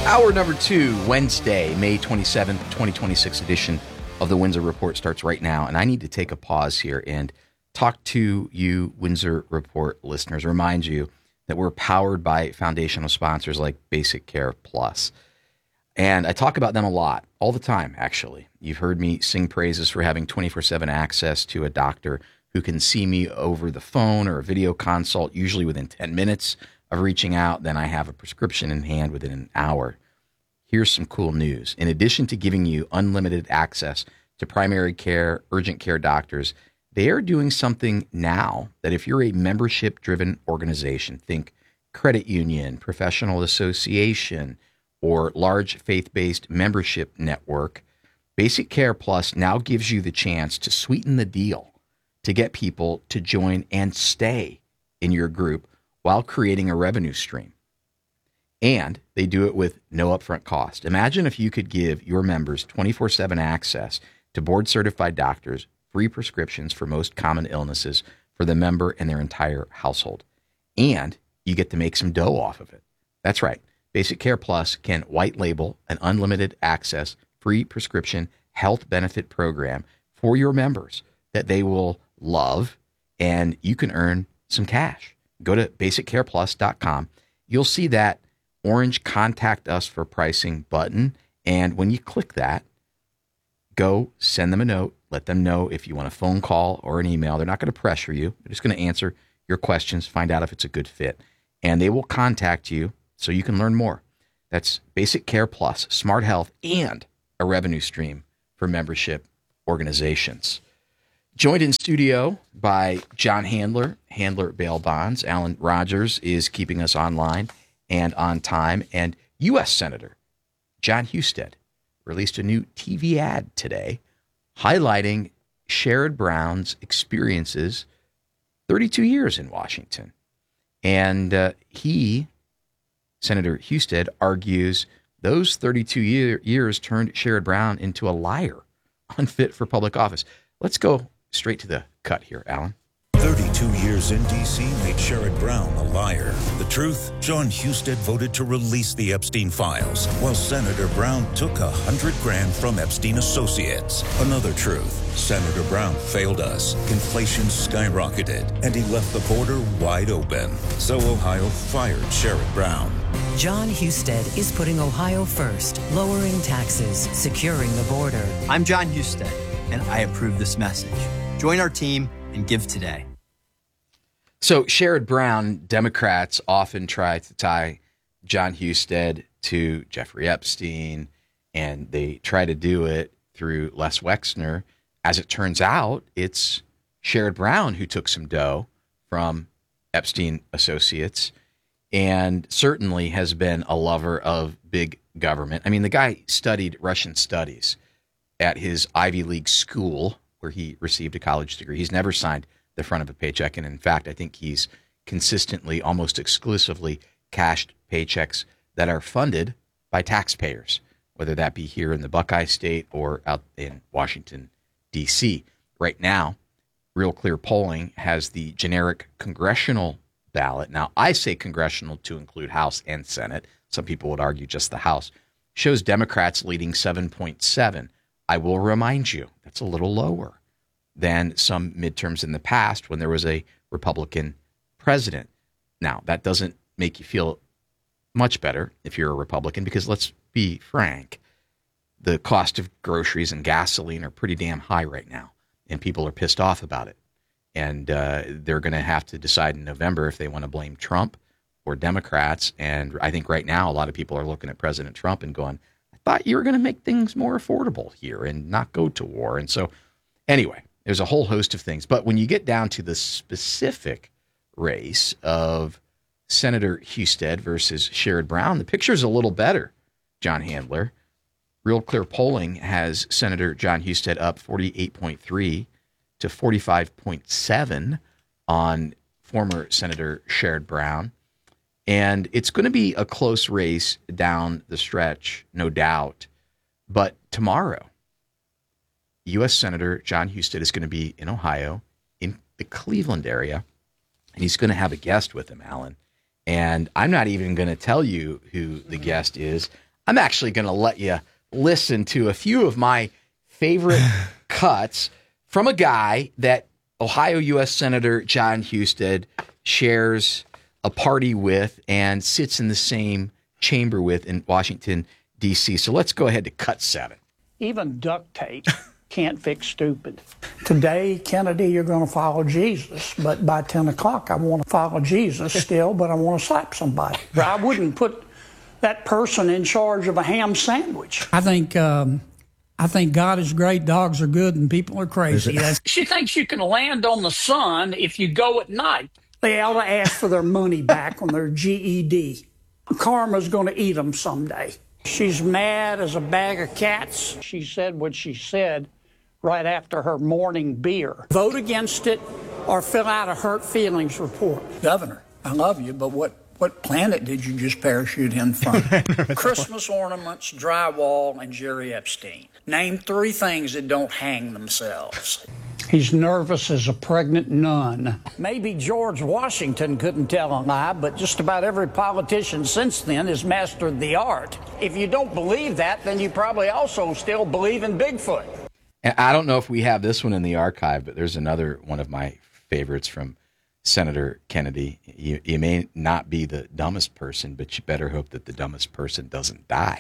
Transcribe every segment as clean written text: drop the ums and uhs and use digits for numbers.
Hour number 2, Wednesday, May 27th, 2026 edition of the Windsor Report starts right now. And I need to take a pause here and talk to you, Windsor Report listeners. Remind you that we're powered by foundational sponsors like Basic Care Plus. And I talk about them a lot, all the time, actually. You've heard me sing praises for having 24/7 access to a doctor who can see me over the phone or a video consult, usually within 10 minutes of reaching out. Then I have a prescription in hand within an hour. Here's some cool news. In addition to giving you unlimited access to primary care, urgent care doctors, they are doing something now that if you're a membership-driven organization, think credit union, professional association, or large faith-based membership network, Basic Care Plus now gives you the chance to sweeten the deal to get people to join and stay in your group while creating a revenue stream. And they do it with no upfront cost. Imagine if you could give your members 24/7 access to board-certified doctors, free prescriptions for most common illnesses for the member and their entire household. And you get to make some dough off of it. That's right. Basic Care Plus can white label an unlimited access, free prescription health benefit program for your members that they will love, and you can earn some cash. Go to basiccareplus.com. You'll see that orange Contact Us for Pricing button. And when you click that, go send them a note. Let them know if you want a phone call or an email. They're not going to pressure you. They're just going to answer your questions, find out if it's a good fit. And they will contact you so you can learn more. That's Basic Care Plus, smart health, and a revenue stream for membership organizations. Joined in studio by John Handler, Handler Bail Bonds. Alan Rogers is keeping us online and on time. And U.S. Senator Jon Husted released a new TV ad today highlighting Sherrod Brown's experiences, 32 years in Washington. And Senator Husted, argues those 32 years turned Sherrod Brown into a liar, unfit for public office. Let's go straight to the cut here, Alan. 32 years in D.C. made Sherrod Brown a liar. The truth? Jon Husted voted to release the Epstein files, while Senator Brown took $100,000 from Epstein associates. Another truth: Senator Brown failed us. Inflation skyrocketed, and he left the border wide open. So Ohio fired Sherrod Brown. Jon Husted is putting Ohio first, lowering taxes, securing the border. I'm Jon Husted, and I approve this message. Join our team and give today. So Sherrod Brown, Democrats often try to tie Jon Husted to Jeffrey Epstein, and they try to do it through Les Wexner. As it turns out, it's Sherrod Brown who took some dough from Epstein associates and certainly has been a lover of big government. I mean, the guy studied Russian studies at his Ivy League school where he received a college degree. He's never signed the front of a paycheck. And in fact, I think he's consistently, almost exclusively cashed paychecks that are funded by taxpayers, whether that be here in the Buckeye State or out in Washington, D.C. Right now, Real Clear Polling has the generic congressional ballot. Now, I say congressional to include House and Senate. Some people would argue just the House. Shows Democrats leading 7.7. I will remind you, that's a little lower than some midterms in the past when there was a Republican president. Now, that doesn't make you feel much better if you're a Republican, because let's be frank, the cost of groceries and gasoline are pretty damn high right now, and people are pissed off about it. And they're going to have to decide in November if they want to blame Trump or Democrats. And I think right now a lot of people are looking at President Trump and going, I thought you were going to make things more affordable here and not go to war. And so anyway, there's a whole host of things. But when you get down to the specific race of Senator Husted versus Sherrod Brown, the picture's a little better, John Handler. Real Clear Polling has Senator Jon Husted up 48.3 to 45.7 on former Senator Sherrod Brown. And it's going to be a close race down the stretch, no doubt. But tomorrow, U.S. Senator Jon Husted is going to be in Ohio, in the Cleveland area, and he's going to have a guest with him, Alan. And I'm not even going to tell you who the guest is. I'm actually going to let you listen to a few of my favorite cuts from a guy that Ohio U.S. Senator Jon Husted shares a party with and sits in the same chamber with in Washington, D.C. So let's go ahead to cut 7. Even duct tape can't fix stupid. Today, Kennedy, you're going to follow Jesus, but by 10 o'clock, I want to follow Jesus still, but I want to slap somebody. I wouldn't put that person in charge of a ham sandwich. I think God is great, dogs are good, and people are crazy. She thinks you can land on the sun if you go at night. They ought to ask for their money back on their GED. Karma's going to eat them someday. She's mad as a bag of cats. She said what she said right after her morning beer. Vote against it or fill out a hurt feelings report. Governor, I love you, but what planet did you just parachute in from? Christmas ornaments, drywall, and Jerry Epstein. Name 3 things that don't hang themselves. He's nervous as a pregnant nun. Maybe George Washington couldn't tell a lie, but just about every politician since then has mastered the art. If you don't believe that, then you probably also still believe in Bigfoot. And I don't know if we have this one in the archive, but there's another one of my favorites from Senator Kennedy. You may not be the dumbest person, but you better hope that the dumbest person doesn't die.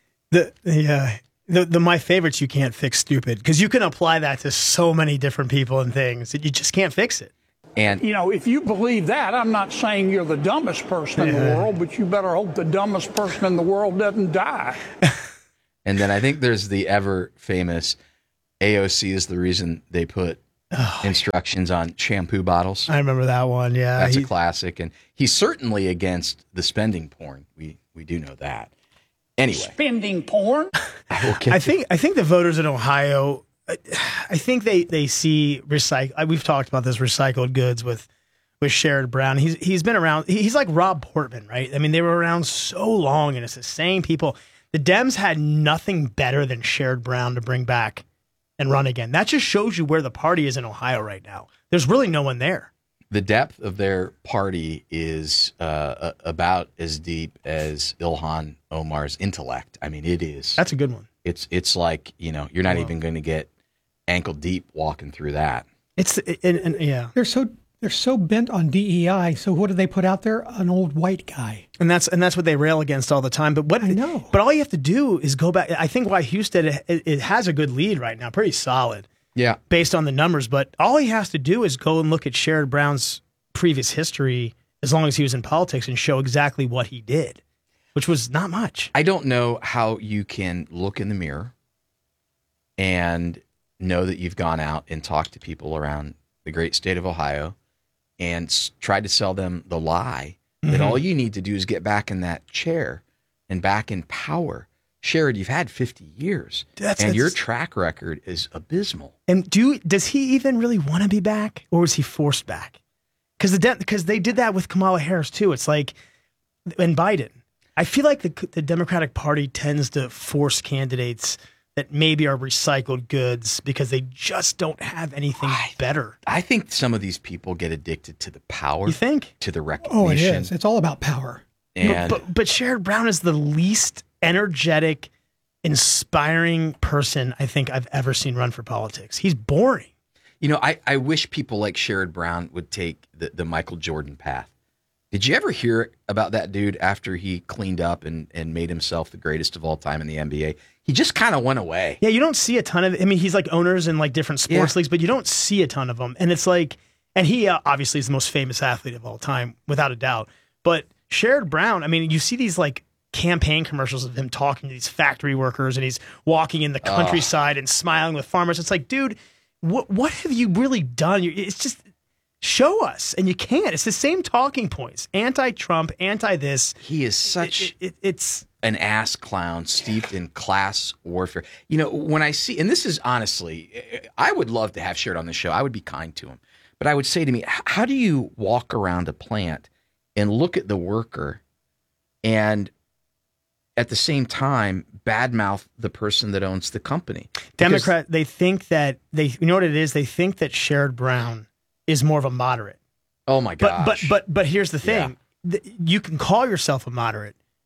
My favorites, you can't fix stupid, because you can apply that to so many different people and things that you just can't fix it. And you know, if you believe that, I'm not saying you're the dumbest person in the world, but you better hope the dumbest person in the world doesn't die. And then I think there's the ever famous AOC is the reason they put instructions on shampoo bottles. I remember that one. Yeah, that's a classic, and he's certainly against the spending porn. We do know that. Anyway, spending porn. I think the voters in Ohio, I think they see recycle. We've talked about this recycled goods with Sherrod Brown. He's been around. He's like Rob Portman, right? I mean, they were around so long, and it's the same people. The Dems had nothing better than Sherrod Brown to bring back and run again. That just shows you where the party is in Ohio right now. There's really no one there. The depth of their party is about as deep as Ilhan Omar's intellect. I mean, it is. That's a good one. It's like, you know, you're not even going to get ankle deep walking through that. Yeah. They're so bent on DEI. So what do they put out there? An old white guy. And that's what they rail against all the time. But I know. But all you have to do is go back. I think why Husted it has a good lead right now, pretty solid. Yeah, based on the numbers. But all he has to do is go and look at Sherrod Brown's previous history, as long as he was in politics, and show exactly what he did, which was not much. I don't know how you can look in the mirror and know that you've gone out and talked to people around the great state of Ohio and tried to sell them the lie that all you need to do is get back in that chair and back in power. Sherrod, you've had 50 years, and your track record is abysmal. And does he even really want to be back, or was he forced back? Because they did that with Kamala Harris too. It's like, and Biden. I feel like the Democratic Party tends to force candidates that maybe are recycled goods because they just don't have anything better. I think some of these people get addicted to the power. You think? To the recognition. Oh, it is. It's all about power. And but Sherrod Brown is the least energetic, inspiring person I think I've ever seen run for politics. He's boring. You know, I wish people like Sherrod Brown would take the Michael Jordan path. Did you ever hear about that dude after he cleaned up and made himself the greatest of all time in the NBA? He just kind of went away. Yeah, you don't see a ton of it. I mean, he's like owners in like different sports leagues, but you don't see a ton of them. And it's like, and he obviously is the most famous athlete of all time, without a doubt. But Sherrod Brown, I mean, you see these like campaign commercials of him talking to these factory workers, and he's walking in the countryside and smiling with farmers. It's like, dude, what have you really done? It's just, show us. And you can't. It's the same talking points. Anti-Trump, anti-this. He is such it's an ass clown steeped in class warfare. You know, when I see, and this is honestly, I would love to have Sherrod on the show. I would be kind to him. But I would say to me, how do you walk around a plant and look at the worker and at the same time badmouth the person that owns the company? Democrat, they think that you know what it is? They think that Sherrod Brown is more of a moderate. Oh my gosh. But here's the thing. You can call yourself a moderate,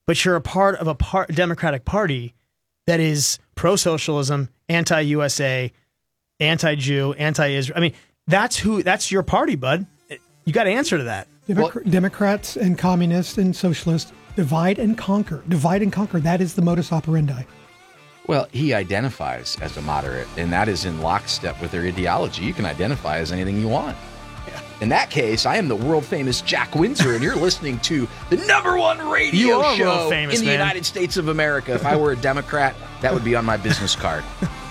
but you're a part of a Democratic Party that is pro-socialism, anti-USA, anti-Jew, anti-Israel. I mean, that's your party, bud. You got to answer to that. Democrats and communists and socialists divide and conquer. Divide and conquer. That is the modus operandi. Well, he identifies as a moderate, and that is in lockstep with their ideology. You can identify as anything you want. Yeah. In that case, I am the world-famous Jack Windsor, and you're listening to the #1 radio show in the United States of America. If I were a Democrat, that would be on my business card.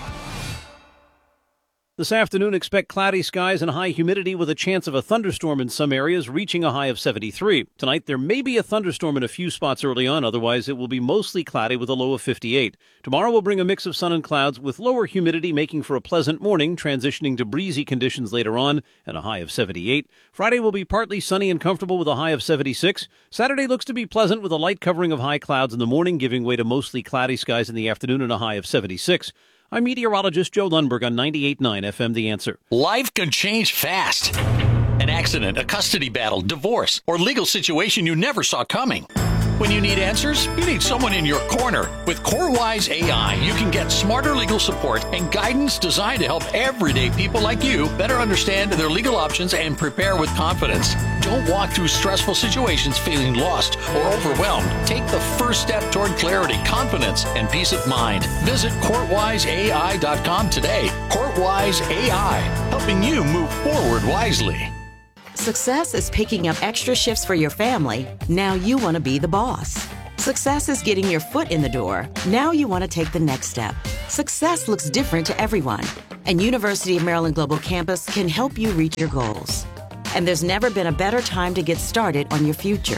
This afternoon, expect cloudy skies and high humidity with a chance of a thunderstorm in some areas, reaching a high of 73. Tonight, there may be a thunderstorm in a few spots early on. Otherwise, it will be mostly cloudy with a low of 58. Tomorrow will bring a mix of sun and clouds with lower humidity, making for a pleasant morning, transitioning to breezy conditions later on and a high of 78. Friday will be partly sunny and comfortable with a high of 76. Saturday looks to be pleasant with a light covering of high clouds in the morning, giving way to mostly cloudy skies in the afternoon and a high of 76. I'm meteorologist Joe Lundberg on 98.9 FM The Answer. Life can change fast. An accident, a custody battle, divorce, or legal situation you never saw coming. When you need answers, you need someone in your corner. With CoreWise AI, you can get smarter legal support and guidance designed to help everyday people like you better understand their legal options and prepare with confidence. Don't walk through stressful situations feeling lost or overwhelmed. Take the first step toward clarity, confidence, and peace of mind. Visit CourtWiseAI.com today. CourtWise AI, helping you move forward wisely. Success is picking up extra shifts for your family. Now you want to be the boss. Success is getting your foot in the door. Now you want to take the next step. Success looks different to everyone, and University of Maryland Global Campus can help you reach your goals. And there's never been a better time to get started on your future.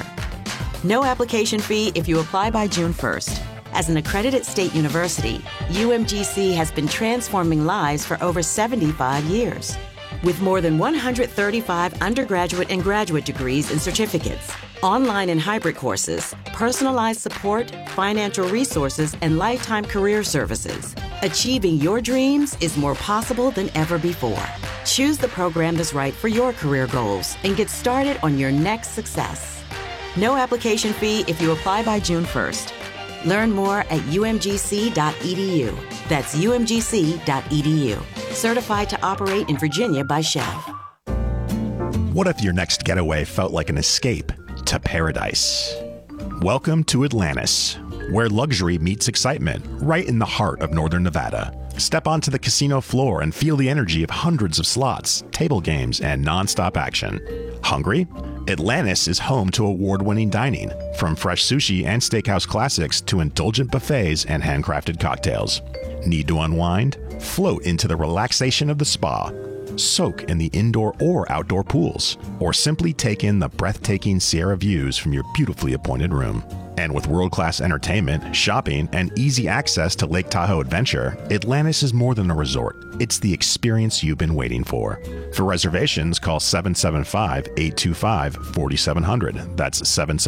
No application fee if you apply by June 1st. As an accredited state university, UMGC has been transforming lives for over 75 years. With more than 135 undergraduate and graduate degrees and certificates, online and hybrid courses, personalized support, financial resources, and lifetime career services, achieving your dreams is more possible than ever before. Choose the program that's right for your career goals and get started on your next success. No application fee if you apply by June 1st. Learn more at umgc.edu. That's umgc.edu. Certified to operate in Virginia by Shell. What if your next getaway felt like an escape to paradise? Welcome to Atlantis, where luxury meets excitement, right in the heart of northern Nevada. Step onto the casino floor and feel the energy of hundreds of slots, table games, and nonstop action. Hungry? Atlantis is home to award-winning dining, from fresh sushi and steakhouse classics to indulgent buffets and handcrafted cocktails. Need to unwind? Float into the relaxation of the spa. Soak in the indoor or outdoor pools, or simply take in the breathtaking Sierra views from your beautifully appointed room. And with world-class entertainment, shopping, and easy access to Lake Tahoe Adventure, Atlantis is more than a resort. It's the experience you've been waiting for. For reservations, call 775-825-4700. That's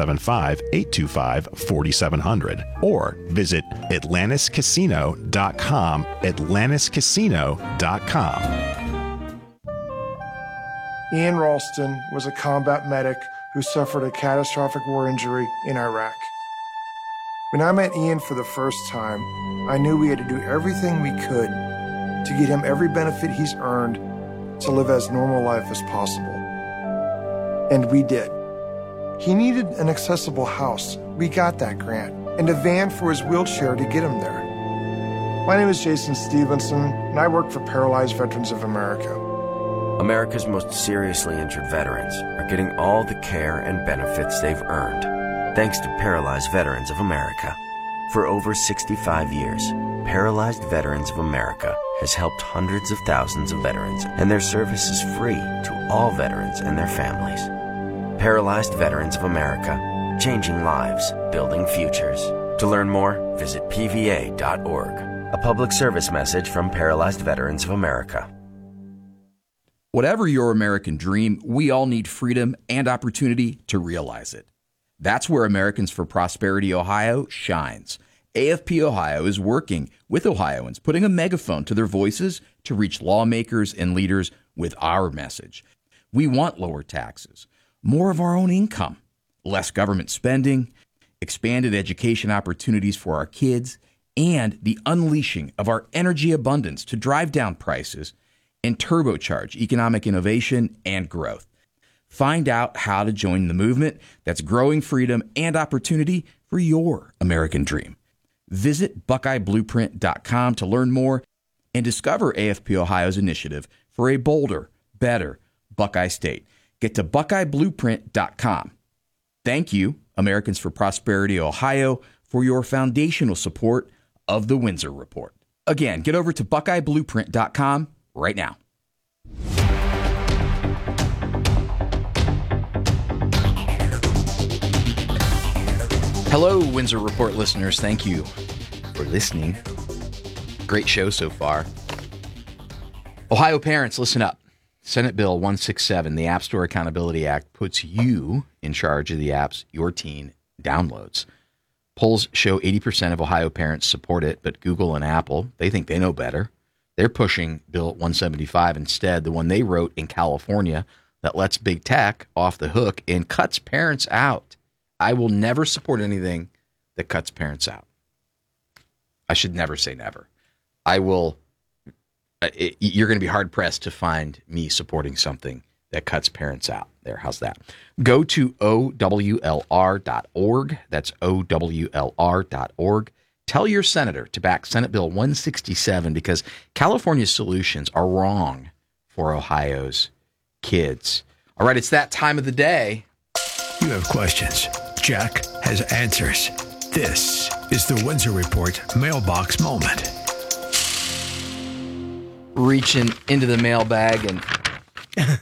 775-825-4700. Or visit atlantiscasino.com, atlantiscasino.com. Ian Ralston was a combat medic who suffered a catastrophic war injury in Iraq. When I met Ian for the first time, I knew we had to do everything we could to get him every benefit he's earned to live as normal life as possible. And we did. He needed an accessible house. We got that grant, and a van for his wheelchair to get him there. My name is Jason Stevenson, and I work for Paralyzed Veterans of America. America's most seriously injured veterans are getting all the care and benefits they've earned, thanks to Paralyzed Veterans of America. For over 65 years, Paralyzed Veterans of America has helped hundreds of thousands of veterans, and their service is free to all veterans and their families. Paralyzed Veterans of America, changing lives, building futures. To learn more, visit pva.org. A public service message from Paralyzed Veterans of America. Whatever your American dream, we all need freedom and opportunity to realize it. That's where Americans for Prosperity Ohio shines. AFP Ohio is working with Ohioans, putting a megaphone to their voices to reach lawmakers and leaders with our message. We want lower taxes, more of our own income, less government spending, expanded education opportunities for our kids, and the unleashing of our energy abundance to drive down prices and turbocharge economic innovation and growth. Find out how to join the movement that's growing freedom and opportunity for your American dream. Visit BuckeyeBlueprint.com to learn more and discover AFP Ohio's initiative for a bolder, better Buckeye State. Get to BuckeyeBlueprint.com. Thank you, Americans for Prosperity Ohio, for your foundational support of the Windsor Report. Again, get over to BuckeyeBlueprint.com right now. Hello, Windsor Report listeners. Thank you for listening. Great show so far. Ohio parents, listen up. Senate Bill 167, the App Store Accountability Act, puts you in charge of the apps your teen downloads. Polls show 80% of Ohio parents support it, but Google and Apple, they think they know better. They're pushing Bill 175 instead, the one they wrote in California that lets big tech off the hook and cuts parents out. I will never support anything that cuts parents out. I should never say never. I will. You're going to be hard pressed to find me supporting something that cuts parents out. There, how's that? Go to OWLR.org. That's OWLR.org. Tell your senator to back Senate Bill 167 because California's solutions are wrong for Ohio's kids. All right, it's that time of the day. You have questions. Jack has answers. This is the Windsor Report mailbox moment. Reaching into the mailbag and